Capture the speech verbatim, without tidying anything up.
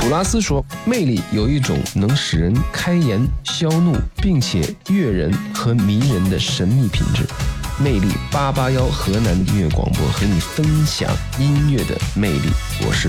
拉斯说，魅力有一种能使人开颜消怒，并且悦人和迷人的神秘品质。魅力八八幺河南的音乐广播和你分享音乐的魅力，我是